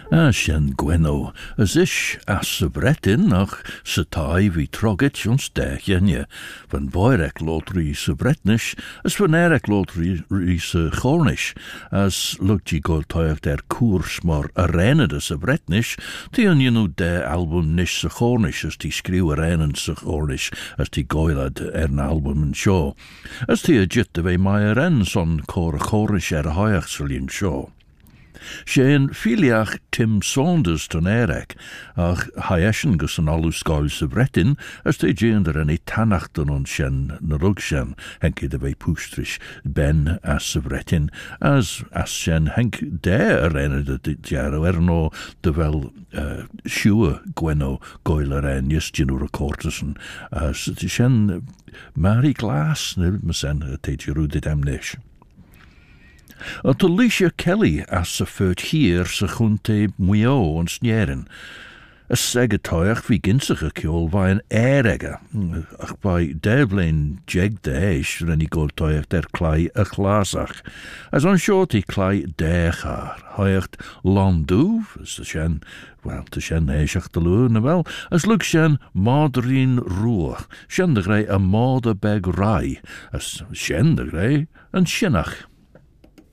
Shen Gweno, as ish as sy bretin, ach sy tai vi troget ons dergjenje, van boirek lotri sy bretnish, as van erek lotri sy chornish, as lukji goltoig der koers maar arenede sy bretnish, die an jenu der album nish sy chornish, as die skriw arenen sy chornish, as die goilad album en show, as die jit de vei mai aren son kor chornish hoiach sylien show. Shane filiach Tim Saunders ton erek, ach haeshen gus an alus gael syfretin, as te gender en tanachton on shen na rug shen, henke de vei pústrish ben as syfretin, as shen henk der arena de jaro erno de vel shua gweno goel aren ysgyn o'r cortison, as shen Mary Glass, nid mysen te jirudid amnish. At Alicia Kelly as sy fyrt hier sy chwnte mwyo on snjeren. As segetoich vi ginsach a kjol vai an erega, ach by devlein jeg de eish renni goltoich der klai a glasach. As on shorty klai dechar, hoicht landuv, as de shen, wel, de shen eishach de lune wel, as luk shen madrin roer, shen de grei a made beg rai, as shen de grei an shenach.